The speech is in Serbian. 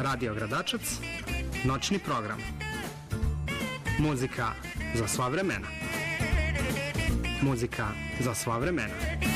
Radio Gradačac, noćni program. Muzika za sva vremena. Muzika za sva vremena.